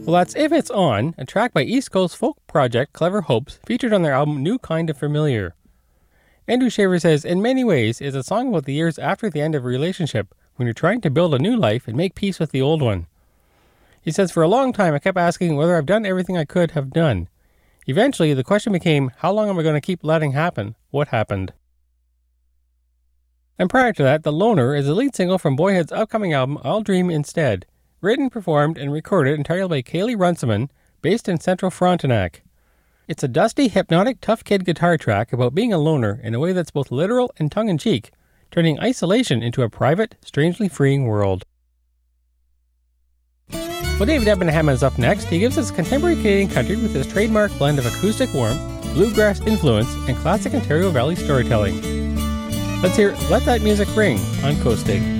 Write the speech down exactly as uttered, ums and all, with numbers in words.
Well, that's If It's On, a track by East Coast folk project Clever Hopes, featured on their album New Kind of Familiar. Andrew Shaver says, in many ways, it's a song about the years after the end of a relationship, when you're trying to build a new life and make peace with the old one. He says, for a long time I kept asking whether I've done everything I could have done. Eventually, the question became, how long am I going to keep letting happen what happened? And prior to that, The Loner is the lead single from Boyhood's upcoming album, I'll Dream Instead. Written, performed, and recorded entirely by Kaylee Runciman, based in Central Frontenac. It's a dusty, hypnotic, tough kid guitar track about being a loner in a way that's both literal and tongue-in-cheek, turning isolation into a private, strangely freeing world. Well, David Ebenham is up next. He gives us contemporary Canadian country with his trademark blend of acoustic warmth, bluegrass influence, and classic Ontario Valley storytelling. Let's hear Let That Music Ring on Coasting.